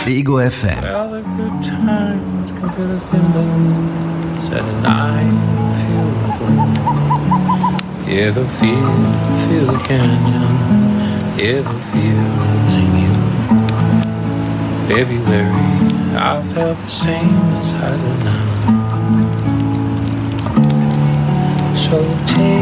Ego FM. Well, the good times can feel the thimbles and I feel the wind. Yeah, the feel the canyon. Yeah, the feels in you. February, I felt the same as I do now. So take